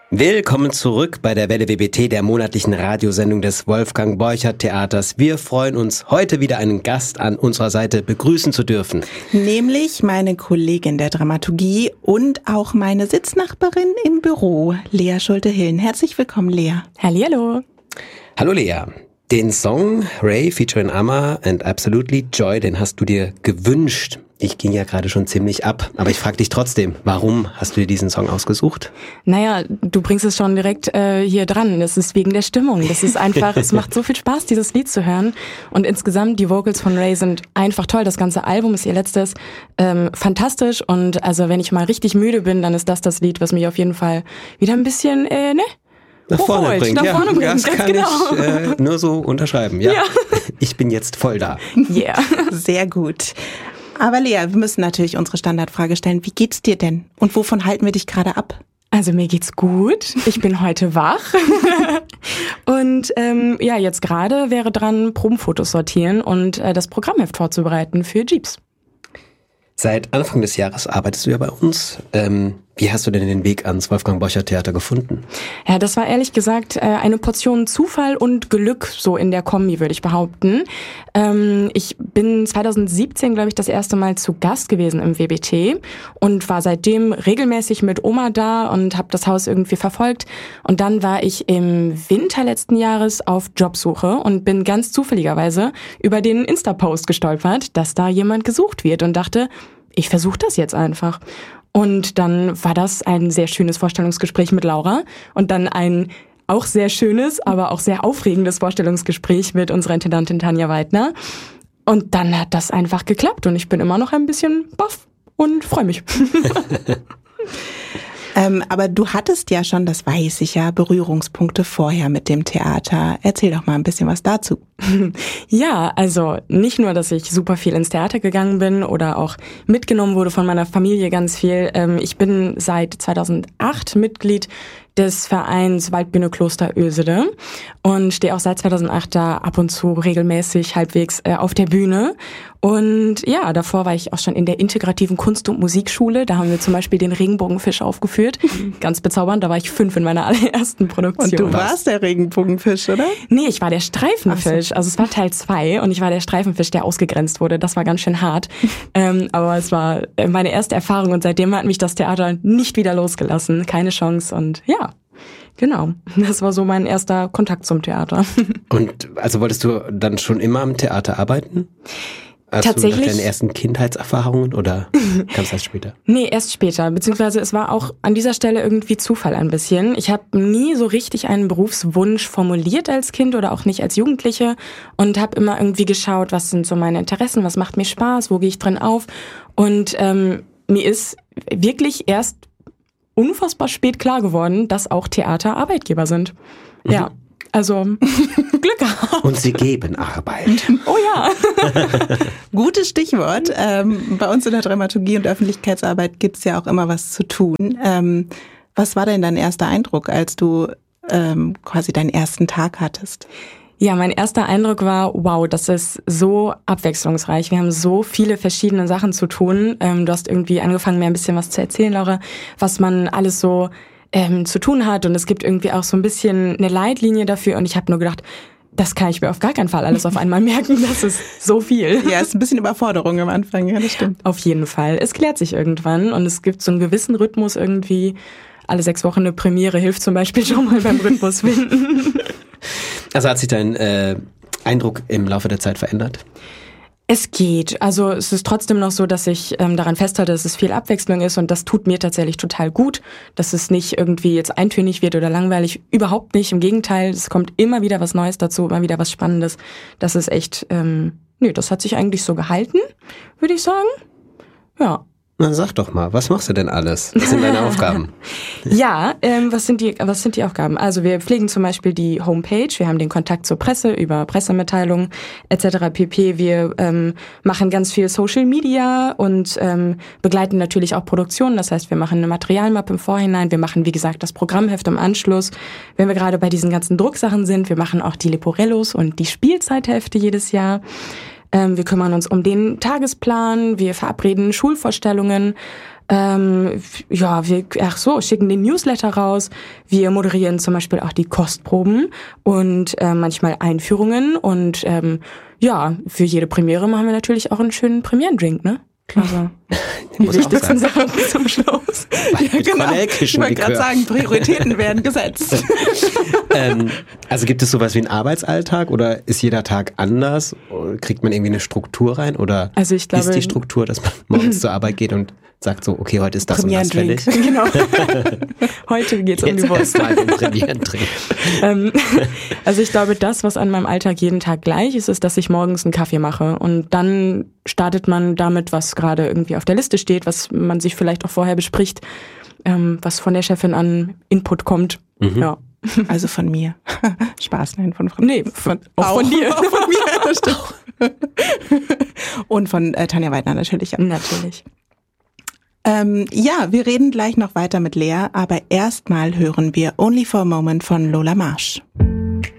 Willkommen zurück bei der Welle WBT, der monatlichen Radiosendung des Wolfgang Borchert Theaters. Wir freuen uns, heute wieder einen Gast an unserer Seite begrüßen zu dürfen. Nämlich meine Kollegin der Dramaturgie und auch meine Sitznachbarin im Büro, Lea Schulte-Hillen. Herzlich willkommen, Lea. Hallihallo. Hallo Lea. Den Song Ray featuring Amma and Absolutely Joy, den hast du dir gewünscht. Ich ging ja gerade schon ziemlich ab, aber ich frage dich trotzdem, warum hast du dir diesen Song ausgesucht? Naja, du bringst es schon direkt hier dran. Das ist wegen der Stimmung. Das ist einfach, es macht so viel Spaß, dieses Lied zu hören. Und insgesamt, die Vocals von Ray sind einfach toll. Das ganze Album ist ihr letztes, fantastisch. Und also wenn ich mal richtig müde bin, dann ist das Lied, was mich auf jeden Fall wieder ein bisschen, nach vorne bringt. Nach vorne bringt, das ganz kann genau. Ich nur so unterschreiben. Ja. Ich bin jetzt voll da. Yeah. Sehr gut. Aber Lea, wir müssen natürlich unsere Standardfrage stellen. Wie geht's dir denn? Und wovon halten wir dich gerade ab? Also mir geht's gut. Ich bin heute wach. Und jetzt gerade wäre dran, Probenfotos sortieren und das Programmheft vorzubereiten für Jeeps. Seit Anfang des Jahres arbeitest du ja bei uns. Wie hast du denn den Weg ans Wolfgang Borchert Theater gefunden? Ja, das war ehrlich gesagt eine Portion Zufall und Glück, so in der Kombi, würde ich behaupten. Ich bin 2017, glaube ich, das erste Mal zu Gast gewesen im WBT und war seitdem regelmäßig mit Oma da und habe das Haus irgendwie verfolgt. Und dann war ich im Winter letzten Jahres auf Jobsuche und bin ganz zufälligerweise über den Insta-Post gestolpert, dass da jemand gesucht wird und dachte, ich versuche das jetzt einfach. Und dann war das ein sehr schönes Vorstellungsgespräch mit Laura und dann ein auch sehr schönes, aber auch sehr aufregendes Vorstellungsgespräch mit unserer Intendantin Tanja Weidner. Und dann hat das einfach geklappt und ich bin immer noch ein bisschen baff und freue mich. Aber du hattest ja schon, das weiß ich ja, Berührungspunkte vorher mit dem Theater. Erzähl doch mal ein bisschen was dazu. Ja, also nicht nur, dass ich super viel ins Theater gegangen bin oder auch mitgenommen wurde von meiner Familie ganz viel. Ich bin seit 2008 Mitglied des Vereins Waldbühne Kloster Ösede und stehe auch seit 2008 da ab und zu regelmäßig halbwegs auf der Bühne. Und ja, davor war ich auch schon in der integrativen Kunst- und Musikschule. Da haben wir zum Beispiel den Regenbogenfisch aufgeführt. Ganz bezaubernd, da war ich 5 in meiner allerersten Produktion. Und du warst der Regenbogenfisch, oder? Nee, ich war der Streifenfisch. Also es war Teil 2 und ich war der Streifenfisch, der ausgegrenzt wurde. Das war ganz schön hart. Aber es war meine erste Erfahrung und seitdem hat mich das Theater nicht wieder losgelassen. Keine Chance und ja. Genau, das war so mein erster Kontakt zum Theater. Und also wolltest du dann schon immer am Theater arbeiten? Tatsächlich. Hast du nach deinen ersten Kindheitserfahrungen oder kam es erst später? Nee, erst später, beziehungsweise es war auch an dieser Stelle irgendwie Zufall ein bisschen. Ich habe nie so richtig einen Berufswunsch formuliert als Kind oder auch nicht als Jugendliche und habe immer irgendwie geschaut, was sind so meine Interessen, was macht mir Spaß, wo gehe ich drin auf und mir ist wirklich erst unfassbar spät klar geworden, dass auch Theater Arbeitgeber sind. Mhm. Ja, also Glück gehabt. Und sie geben Arbeit. Oh ja. Gutes Stichwort. Bei uns in der Dramaturgie und Öffentlichkeitsarbeit gibt's ja auch immer was zu tun. Was war denn dein erster Eindruck, als du quasi deinen ersten Tag hattest? Ja, mein erster Eindruck war, wow, das ist so abwechslungsreich. Wir haben so viele verschiedene Sachen zu tun. Du hast irgendwie angefangen, mir ein bisschen was zu erzählen, Laura, was man alles so zu tun hat. Und es gibt irgendwie auch so ein bisschen eine Leitlinie dafür. Und ich habe nur gedacht, das kann ich mir auf gar keinen Fall alles auf einmal merken. Das ist so viel. Ja, ist ein bisschen Überforderung am Anfang, ja, das stimmt. Auf jeden Fall. Es klärt sich irgendwann und es gibt so einen gewissen Rhythmus irgendwie. Alle 6 Wochen eine Premiere hilft zum Beispiel schon mal beim Rhythmus finden. Also hat sich dein Eindruck im Laufe der Zeit verändert? Es geht. Also es ist trotzdem noch so, dass ich daran festhalte, dass es viel Abwechslung ist und das tut mir tatsächlich total gut, dass es nicht irgendwie jetzt eintönig wird oder langweilig. Überhaupt nicht. Im Gegenteil, es kommt immer wieder was Neues dazu, immer wieder was Spannendes. Das ist echt, das hat sich eigentlich so gehalten, würde ich sagen. Ja. Na, sag doch mal, was machst du denn alles? Was sind deine Aufgaben? Ja, was sind die Aufgaben? Also wir pflegen zum Beispiel die Homepage, wir haben den Kontakt zur Presse über Pressemitteilungen etc. pp. Wir machen ganz viel Social Media und begleiten natürlich auch Produktionen. Das heißt, wir machen eine Materialmap im Vorhinein, wir machen, wie gesagt, das Programmheft im Anschluss. Wenn wir gerade bei diesen ganzen Drucksachen sind, wir machen auch die Leporellos und die Spielzeithefte jedes Jahr. Wir kümmern uns um den Tagesplan, wir verabreden Schulvorstellungen, schicken den Newsletter raus. Wir moderieren zum Beispiel auch die Kostproben und manchmal Einführungen und für jede Premiere machen wir natürlich auch einen schönen Premierendrink, ne? Also die wichtigsten Sachen zum Schluss. Ja, genau. Ich wollte gerade sagen, Prioritäten werden gesetzt. Also gibt es sowas wie einen Arbeitsalltag oder ist jeder Tag anders? Kriegt man irgendwie eine Struktur rein oder also ich glaube, ist die Struktur, dass man morgens zur Arbeit geht und sagt so, okay, heute ist das und das fällig? Genau. Heute geht's um die Wurst. Also ich glaube, das, was an meinem Alltag jeden Tag gleich ist, ist, dass ich morgens einen Kaffee mache und dann startet man damit, was gerade irgendwie auf der Liste steht, was man sich vielleicht auch vorher bespricht, was von der Chefin an Input kommt. Mhm. Ja. Also von mir. Spaß, nein, von Nee, auch von dir. Auch von mir, das stimmt. Und von Tanja Weidner natürlich. Ja. Natürlich. Wir reden gleich noch weiter mit Lea, aber erstmal hören wir Only for a Moment von Lola Marsh.